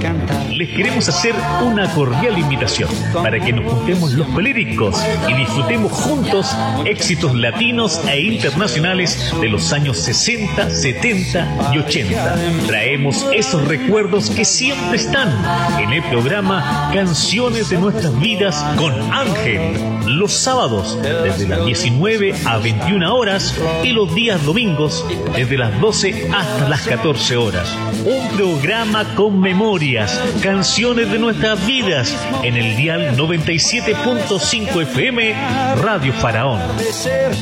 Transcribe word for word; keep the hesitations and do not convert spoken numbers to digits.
Les queremos hacer una cordial invitación para que nos juntemos los peléricos y disfrutemos juntos éxitos latinos e internacionales de los años sesenta, setenta y ochenta. Traemos esos recuerdos que siempre están en el programa Canciones de Nuestras Vidas con Ángel, los sábados desde las diecinueve a veintiuna horas y los días domingos desde las doce hasta las catorce horas. Un programa con memorias, canciones de nuestras vidas en el dial noventa y siete punto cinco F M Radio Faraón.